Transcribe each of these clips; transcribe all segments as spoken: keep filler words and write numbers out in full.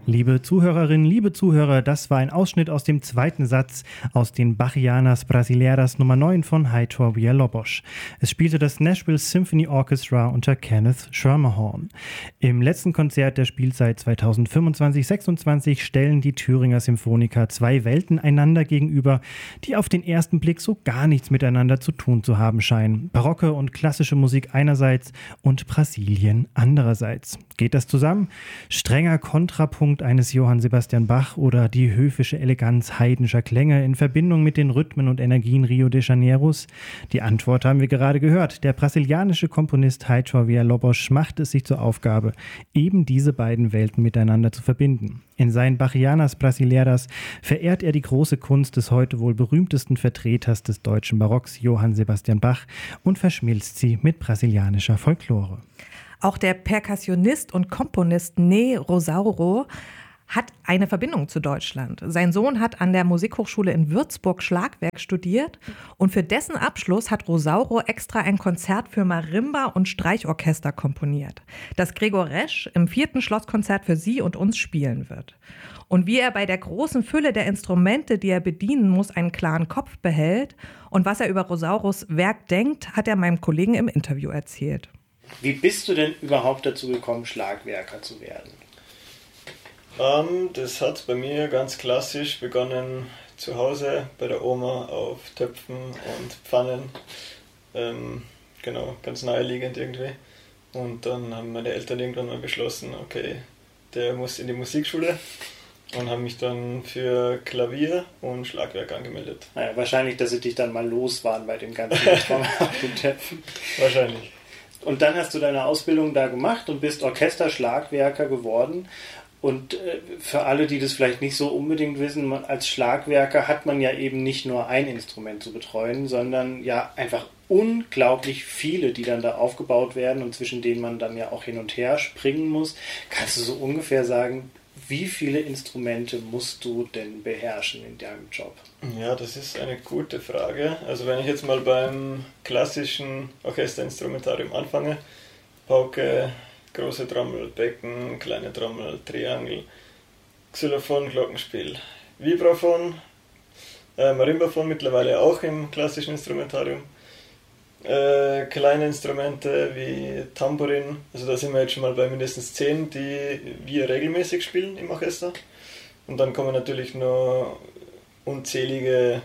Liebe Zuhörerinnen, liebe Zuhörer, das war ein Ausschnitt aus dem zweiten Satz aus den Bachianas Brasileiras Nummer neun von Heitor Villa-Lobos. Es spielte das Nashville Symphony Orchestra unter Kenneth Schermerhorn. Im letzten Konzert der Spielzeit zweitausendfünfundzwanzig sechsundzwanzig stellen die Thüringer Symphoniker zwei Welten einander gegenüber, die auf den ersten Blick so gar nichts miteinander zu tun zu haben scheinen. Barocke und klassische Musik einerseits und Brasilien andererseits. Geht das zusammen? Strenger Kontrapunkt eines Johann Sebastian Bach oder die höfische Eleganz heidnischer Klänge in Verbindung mit den Rhythmen und Energien Rio de Janeiros? Die Antwort haben wir gerade gehört. Der brasilianische Komponist Heitor Villa-Lobos macht es sich zur Aufgabe, eben diese beiden Welten miteinander zu verbinden. In seinen Bachianas Brasileiras verehrt er die große Kunst des heute wohl berühmtesten Vertreters des deutschen Barocks, Johann Sebastian Bach, und verschmilzt sie mit brasilianischer Folklore. Auch der Perkussionist und Komponist Ney Rosauro hat eine Verbindung zu Deutschland. Sein Sohn hat an der Musikhochschule in Würzburg Schlagwerk studiert und für dessen Abschluss hat Rosauro extra ein Konzert für Marimba und Streichorchester komponiert, das Gregor Resch im vierten Schlosskonzert für Sie und uns spielen wird. Und wie er bei der großen Fülle der Instrumente, die er bedienen muss, einen klaren Kopf behält und was er über Rosauros Werk denkt, hat er meinem Kollegen im Interview erzählt. Wie bist du denn überhaupt dazu gekommen, Schlagwerker zu werden? Ähm, das hat bei mir ganz klassisch begonnen zu Hause bei der Oma auf Töpfen und Pfannen. Ähm, genau, ganz naheliegend irgendwie. Und dann haben meine Eltern irgendwann mal beschlossen, okay, der muss in die Musikschule. Und haben mich dann für Klavier und Schlagwerk angemeldet. Naja, wahrscheinlich, dass sie dich dann mal los waren bei dem ganzen auf den Töpfen. Wahrscheinlich. Und dann hast du deine Ausbildung da gemacht und bist Orchesterschlagwerker geworden. Und äh, für alle, die das vielleicht nicht so unbedingt wissen, man, als Schlagwerker hat man ja eben nicht nur ein Instrument zu betreuen, sondern ja einfach unglaublich viele, die dann da aufgebaut werden und zwischen denen man dann ja auch hin und her springen muss. Kannst du so ungefähr sagen, wie viele Instrumente musst du denn beherrschen in deinem Job? Ja, das ist eine gute Frage. Also wenn ich jetzt mal beim klassischen Orchesterinstrumentarium anfange, Pauke, große Trommel, Becken, kleine Trommel, Triangel, Xylophon, Glockenspiel, Vibraphon, äh, Marimbaphon mittlerweile auch im klassischen Instrumentarium, äh, kleine Instrumente wie Tambourin, also da sind wir jetzt schon mal bei mindestens zehn, die wir regelmäßig spielen im Orchester. Und dann kommen natürlich noch unzählige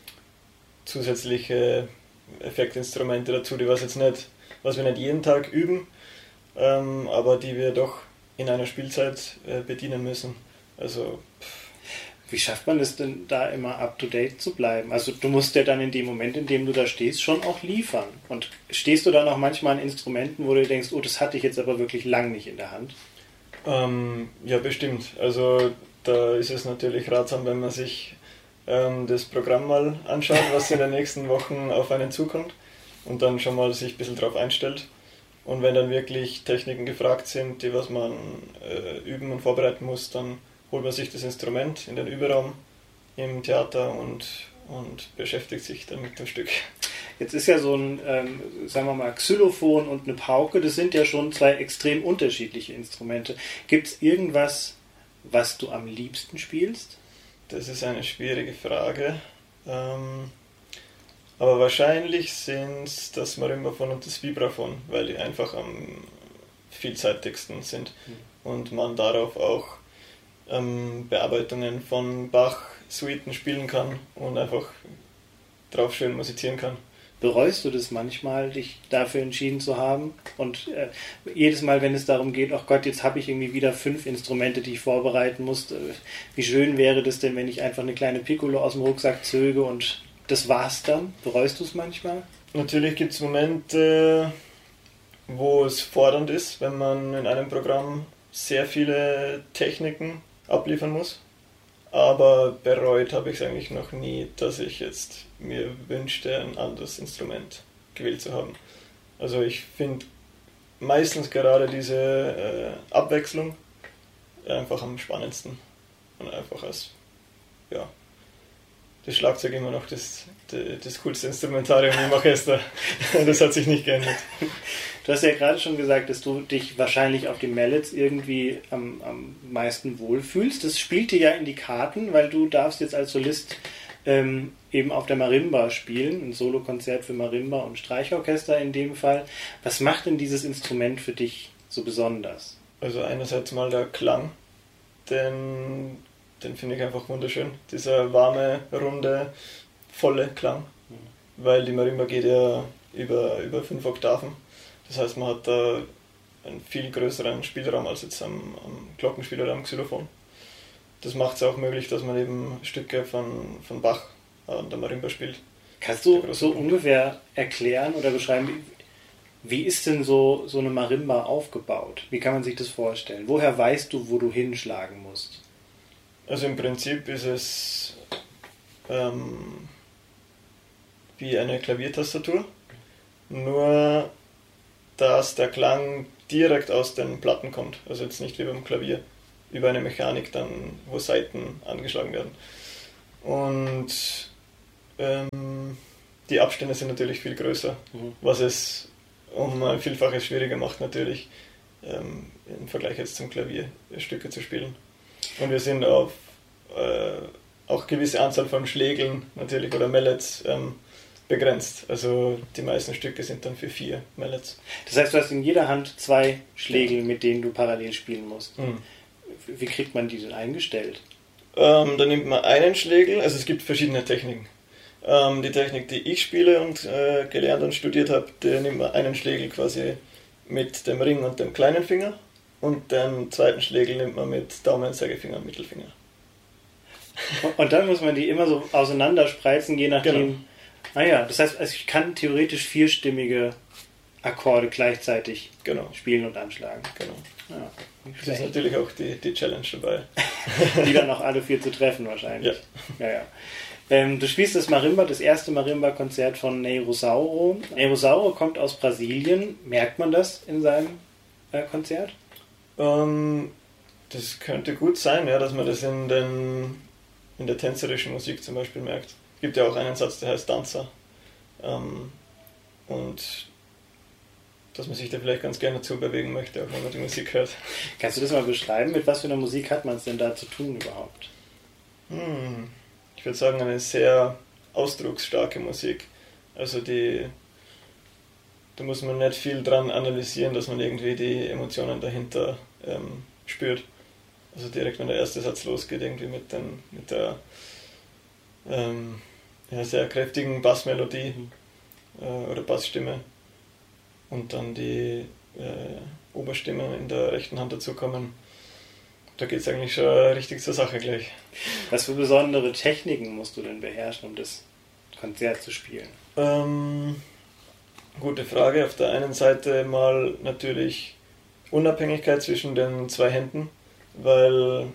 zusätzliche Effektinstrumente dazu, die was jetzt nicht, was wir nicht jeden Tag üben, ähm, aber die wir doch in einer Spielzeit äh, bedienen müssen. Also pff. Wie schafft man es denn da immer up to date zu bleiben? Also du musst ja dann in dem Moment, in dem du da stehst, schon auch liefern. Und stehst du dann auch manchmal an Instrumenten, wo du denkst, oh, das hatte ich jetzt aber wirklich lang nicht in der Hand? Ähm, ja, bestimmt. Also da ist es natürlich ratsam, wenn man sich ähm, das Programm mal anschaut, was in den nächsten Wochen auf einen zukommt und dann schon mal sich ein bisschen drauf einstellt. Und wenn dann wirklich Techniken gefragt sind, die was man äh, üben und vorbereiten muss, dann holt man sich das Instrument in den Überraum im Theater und, und beschäftigt sich dann mit dem Stück. Jetzt ist ja so ein, ähm, sagen wir mal, Xylophon und eine Pauke, das sind ja schon zwei extrem unterschiedliche Instrumente. Gibt es irgendwas, was du am liebsten spielst? Das ist eine schwierige Frage. Ähm, aber wahrscheinlich sind es das Marimbaphon und das Vibraphon, weil die einfach am vielseitigsten sind mhm. und man darauf auch ähm, Bearbeitungen von Bach-Suiten spielen kann und einfach drauf schön musizieren kann. Bereust du das manchmal, dich dafür entschieden zu haben? Und äh, jedes Mal, wenn es darum geht, ach Gott, jetzt habe ich irgendwie wieder fünf Instrumente, die ich vorbereiten muss. Äh, wie schön wäre das denn, wenn ich einfach eine kleine Piccolo aus dem Rucksack zöge und das war's dann? Bereust du es manchmal? Natürlich gibt es Momente, wo es fordernd ist, wenn man in einem Programm sehr viele Techniken abliefern muss. Aber bereut habe ich es eigentlich noch nie, dass ich jetzt mir wünschte, ein anderes Instrument gewählt zu haben. Also ich finde meistens gerade diese äh, Abwechslung einfach am spannendsten und einfach als, ja, das Schlagzeug immer noch das, das, das coolste Instrumentarium im Orchester. Das hat sich nicht geändert. Du hast ja gerade schon gesagt, dass du dich wahrscheinlich auf den Mallets irgendwie am, am meisten wohlfühlst. Das spielt dir ja in die Karten, weil du darfst jetzt als Solist ähm, eben auf der Marimba spielen, ein Solokonzert für Marimba und Streichorchester in dem Fall. Was macht denn dieses Instrument für dich so besonders? Also einerseits mal der Klang, den, den finde ich einfach wunderschön. Dieser warme, runde, volle Klang, mhm. weil die Marimba geht ja über, über fünf Oktaven. Das heißt, man hat da einen viel größeren Spielraum als jetzt am, am Glockenspiel oder am Xylophon. Das macht es auch möglich, dass man eben Stücke von, von Bach an der Marimba spielt. Kannst du so ungefähr erklären oder beschreiben, wie ist denn so, so eine Marimba aufgebaut? Wie kann man sich das vorstellen? Woher weißt du, wo du hinschlagen musst? Also im Prinzip ist es ähm, wie eine Klaviertastatur, nur dass der Klang direkt aus den Platten kommt, also jetzt nicht wie beim Klavier, über eine Mechanik dann, wo Saiten angeschlagen werden. Und ähm, die Abstände sind natürlich viel größer, mhm. was es um ein Vielfaches schwieriger macht natürlich, ähm, im Vergleich jetzt zum Klavier Stücke zu spielen. Und wir sind auf äh, auch gewisse Anzahl von Schlägeln natürlich oder Mallets ähm, begrenzt. Also die meisten Stücke sind dann für vier Mallets. Das heißt, du hast in jeder Hand zwei Schlägel, mit denen du parallel spielen musst. Mhm. Wie kriegt man die denn eingestellt? Ähm, da nimmt man einen Schlägel, also es gibt verschiedene Techniken. Ähm, die Technik, die ich spiele und äh, gelernt und studiert habe, der nimmt man einen Schlägel quasi mit dem Ring und dem kleinen Finger und den zweiten Schlägel nimmt man mit Daumen, Zeigefinger und Mittelfinger. Und dann muss man die immer so auseinanderspreizen, je nachdem... Genau. Ah ja, das heißt, also ich kann theoretisch vierstimmige Akkorde gleichzeitig genau. spielen und anschlagen. Genau. Ja, das ist natürlich auch die, die Challenge dabei. Die dann auch alle vier zu treffen wahrscheinlich. Ja. Ja, ja. Ähm, du spielst das Marimba, das erste Marimba-Konzert von Ney Rosauro. Ney Rosauro kommt aus Brasilien. Merkt man das in seinem äh, Konzert? Ähm, das könnte gut sein, ja, dass man das in, den, in der tänzerischen Musik zum Beispiel merkt. Es gibt ja auch einen Satz, der heißt Danza. Ähm, und dass man sich da vielleicht ganz gerne zubewegen möchte, auch wenn man die Musik hört. Kannst du das mal beschreiben? Mit was für einer Musik hat man es denn da zu tun überhaupt? Hm, ich würde sagen, eine sehr ausdrucksstarke Musik. Also die, da muss man nicht viel dran analysieren, dass man irgendwie die Emotionen dahinter ähm, spürt. Also direkt, wenn der erste Satz losgeht, irgendwie mit, den, mit der ähm, ja, sehr kräftigen Bassmelodie äh, oder Bassstimme und dann die äh, Oberstimmen in der rechten Hand dazukommen. Da geht es eigentlich schon richtig zur Sache gleich. Was für besondere Techniken musst du denn beherrschen, um das Konzert zu spielen? Ähm, gute Frage. Auf der einen Seite mal natürlich Unabhängigkeit zwischen den zwei Händen, weil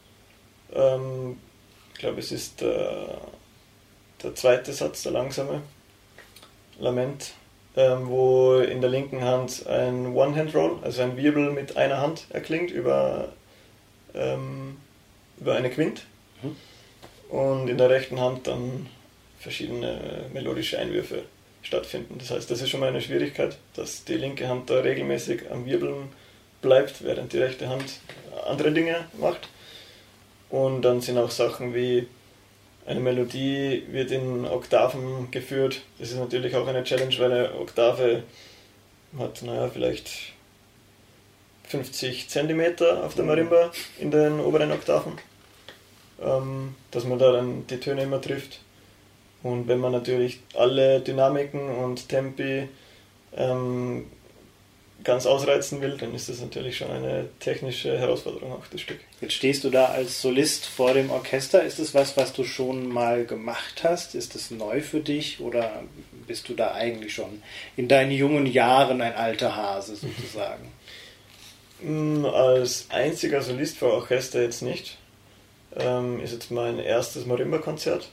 ähm, ich glaube, es ist der, der zweite Satz, der langsame Lament, ähm, wo in der linken Hand ein One-Hand-Roll, also ein Wirbel mit einer Hand erklingt über, ähm, über eine Quint, mhm. und in der rechten Hand dann verschiedene melodische Einwürfe stattfinden. Das heißt, das ist schon mal eine Schwierigkeit, dass die linke Hand da regelmäßig am Wirbeln bleibt, während die rechte Hand andere Dinge macht. Und dann sind auch Sachen wie eine Melodie wird in Oktaven geführt. Das ist natürlich auch eine Challenge, weil eine Oktave hat, naja, vielleicht fünfzig Zentimeter auf der Marimba in den oberen Oktaven, ähm, dass man da dann die Töne immer trifft. Und wenn man natürlich alle Dynamiken und Tempi ähm, ganz ausreizen will, dann ist das natürlich schon eine technische Herausforderung, auch das Stück. Jetzt stehst du da als Solist vor dem Orchester. Ist das was, was du schon mal gemacht hast? Ist das neu für dich oder bist du da eigentlich schon in deinen jungen Jahren ein alter Hase sozusagen? Als einziger Solist vor Orchester jetzt nicht. Ähm, ist jetzt mein erstes Marimba-Konzert.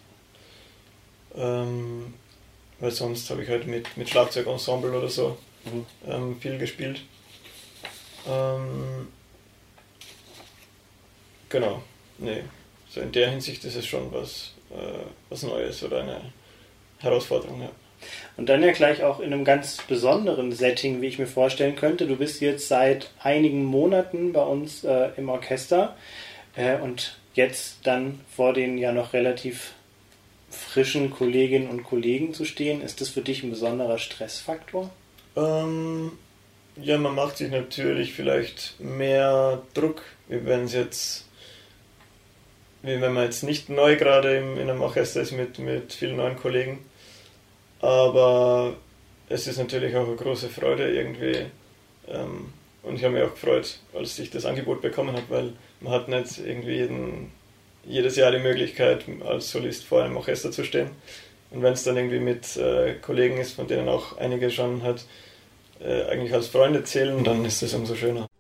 Ähm, weil sonst habe ich halt mit, mit Schlagzeugensemble oder so mhm. ähm, viel gespielt. Ähm, genau, nee, so in der Hinsicht ist es schon was, äh, was Neues oder eine Herausforderung. Ja. Und dann ja gleich auch in einem ganz besonderen Setting, wie ich mir vorstellen könnte. Du bist jetzt seit einigen Monaten bei uns äh, im Orchester äh, und jetzt dann vor den ja noch relativ frischen Kolleginnen und Kollegen zu stehen. Ist das für dich ein besonderer Stressfaktor? Ähm, ja, man macht sich natürlich vielleicht mehr Druck, wie wenn es jetzt, wie wenn man jetzt nicht neu gerade im, in einem Orchester ist mit, mit vielen neuen Kollegen. Aber es ist natürlich auch eine große Freude irgendwie. Ähm, und ich habe mich auch gefreut, als ich das Angebot bekommen habe, weil man hat nicht irgendwie jeden, jedes Jahr die Möglichkeit, als Solist vor einem Orchester zu stehen. Und wenn es dann irgendwie mit äh, Kollegen ist, von denen auch einige schon halt äh, eigentlich als Freunde zählen, dann ist das umso schöner.